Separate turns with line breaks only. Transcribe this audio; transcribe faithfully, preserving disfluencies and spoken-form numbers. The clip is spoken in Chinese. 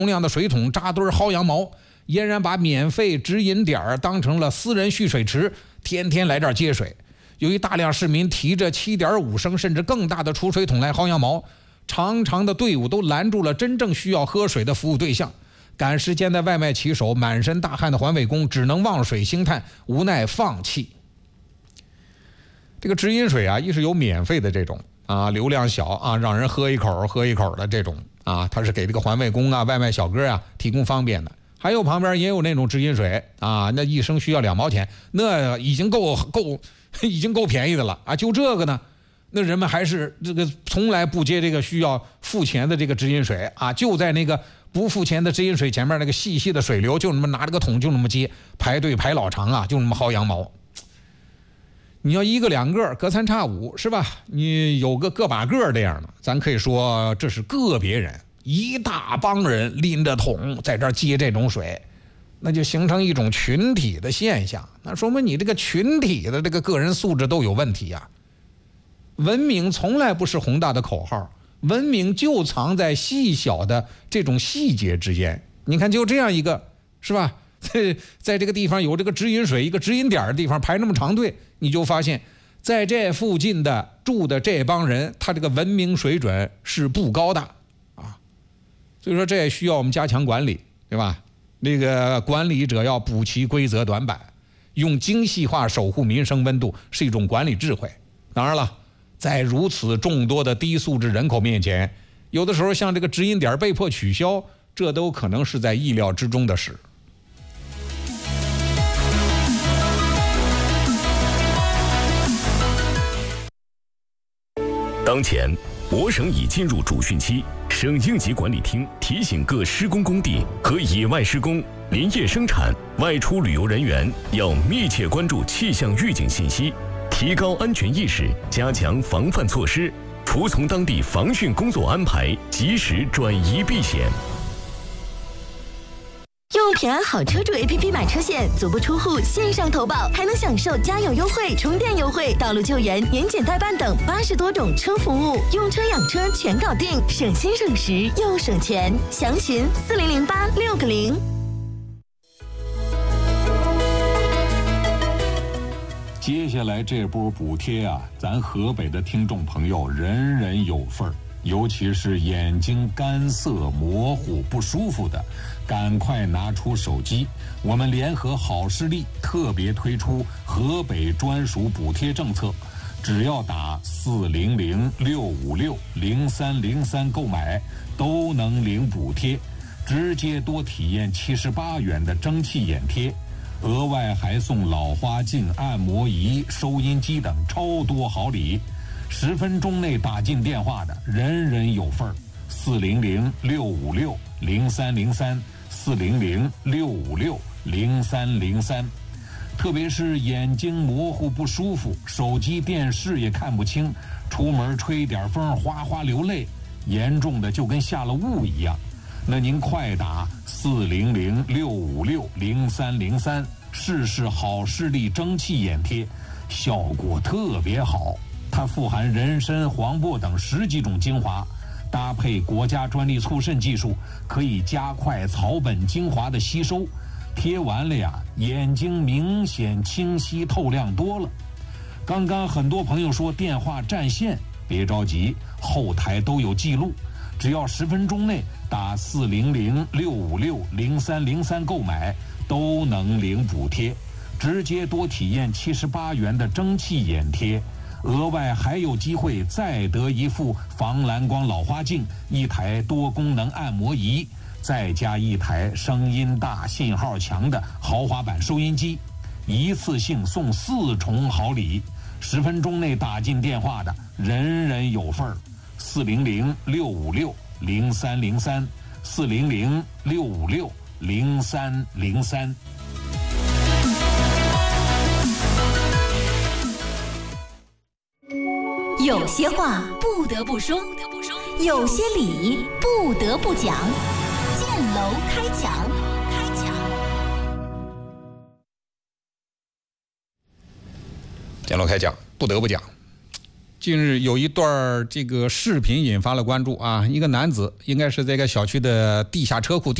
重量的水桶扎堆薅羊毛，俨然把免费直饮点当成了私人蓄水池，天天来这儿接水。由于大量市民提着 七点五 升甚至更大的储水桶来薅羊毛，长长的队伍都拦住了真正需要喝水的服务对象。赶时间的外卖骑手、满身大汗的环卫工只能望水兴叹，无奈放弃。这个直饮水啊，一是有免费的这种啊，流量小啊，让人喝一口喝一口的这种啊，它是给这个环卫工啊、外卖小哥啊提供方便的。还有旁边也有那种直饮水啊，那一升需要两毛钱，那已经够够已经够便宜的了啊。就这个呢，那人们还是这个从来不接这个需要付钱的这个直饮水啊，就在那个不付钱的直饮水前面那个细细的水流，就那么拿着个桶就那么接，排队排老长啊，就那么薅羊毛。你要一个两个隔三差五是吧？你有个个把个这样的，咱可以说这是个别人，一大帮人拎着桶在这儿接这种水，那就形成一种群体的现象。那说明你这个群体的这个个人素质都有问题啊。文明从来不是宏大的口号，文明就藏在细小的这种细节之间。你看，就这样一个，是吧？在在这个地方有这个直饮水一个直饮点的地方排那么长队，你就发现，在这附近的住的这帮人，他这个文明水准是不高的啊。所以说，这也需要我们加强管理，对吧？那个管理者要补齐规则短板，用精细化守护民生温度，是一种管理智慧。当然了，在如此众多的低素质人口面前，有的时候像这个直饮点被迫取消，这都可能是在意料之中的事。
当前，我省已进入主汛期，省应急管理厅提醒各施工工地和野外施工、林业生产、外出旅游人员要密切关注气象预警信息，提高安全意识，加强防范措施，服从当地防汛工作安排，及时转移避险。
用平安好车主 A P P 买车险，足不出户线上投保，还能享受加油优惠、充电优惠、道路救援、年检代办等八十多种车服务，用车养车全搞定，省心省时又省钱。详询四零零八六个零。
接下来这波补贴啊，咱河北的听众朋友人人有份儿。尤其是眼睛干涩、模糊、不舒服的，赶快拿出手机。我们联合好视力特别推出河北专属补贴政策，只要打四零零六五六零三零三购买，都能领补贴，直接多体验七十八元的蒸汽眼贴，额外还送老花镜、按摩仪、收音机等超多好礼。十分钟内打进电话的，人人有份儿。四零零六五六零三零三，四零零六五六零三零三。特别是眼睛模糊不舒服，手机电视也看不清，出门吹点风哗哗流泪，严重的就跟下了雾一样。那您快打四零零六五六零三零三，试试好视力蒸汽眼贴，效果特别好。它富含人参、黄柏等十几种精华，搭配国家专利促渗技术，可以加快草本精华的吸收。贴完了呀，眼睛明显清晰透亮多了。刚刚很多朋友说电话占线，别着急，后台都有记录，只要十分钟内打四零零六五六零三零三购买，都能领补贴，直接多体验七十八元的蒸汽眼贴。额外还有机会再得一副防蓝光老花镜，一台多功能按摩仪，再加一台声音大、信号强的豪华版收音机，一次性送四重好礼。十分钟内打进电话的，人人有份儿。四零零六五六零三零三，四零零六五六零三零三。
有些话不得不说，有些理不得不讲。建楼开讲，开讲。
建楼开讲，不得不讲。 近日有一段这个视频引发了关注啊，一个男子应该是这个小区的地下车库。